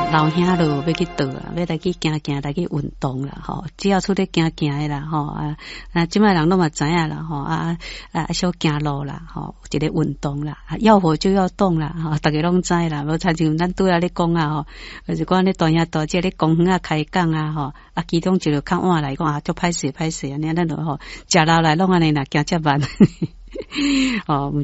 老兄咯要去倒啊，要来去行行，来去运动啦，吼，只要出去行行的啦，吼啊，即摆人都嘛知影啦，吼小行路啦，吼，一个运动啦，要活就要动啦，吼，大家拢知啦，无参像咱拄仔咧讲啊，吼，就是讲咧大兄大姐咧公园啊开讲啊，吼，其中一个较晚来讲啊，足歹势，安尼咱就吼，食落来拢安尼啦，行遮慢，哦。